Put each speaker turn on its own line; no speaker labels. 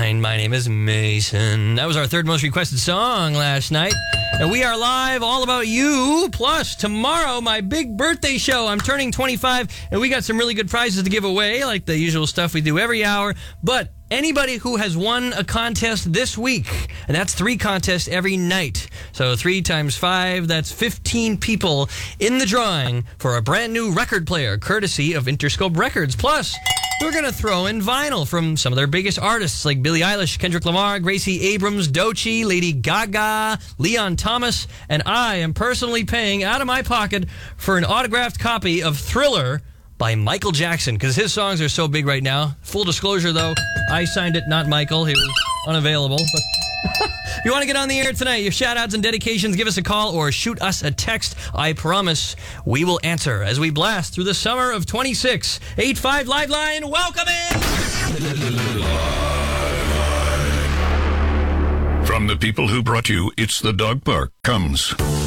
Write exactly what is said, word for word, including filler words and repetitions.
nine. My name is Mason. That was our third most requested song last night. And we are live all about you. Plus, tomorrow, my big birthday show. I'm turning twenty-five, and we got some really good prizes to give away, like the usual stuff we do every hour. But anybody who has won a contest this week, and that's three contests every night. So three times five, that's fifteen people in the drawing for a brand new record player, courtesy of Interscope Records. Plus, we're going to throw in vinyl from some of their biggest artists like Billie Eilish, Kendrick Lamar, Gracie Abrams, Doechii, Lady Gaga, Leon Thomas, and I am personally paying out of my pocket for an autographed copy of Thriller by Michael Jackson, because his songs are so big right now. Full disclosure, though, I signed it, not Michael. He was unavailable. But if you want to get on the air tonight, your shout-outs and dedications, give us a call or shoot us a text. I promise we will answer as we blast through the summer of twenty-six. eight five Live Line, welcome in!
From the people who brought you It's the Dog Park comes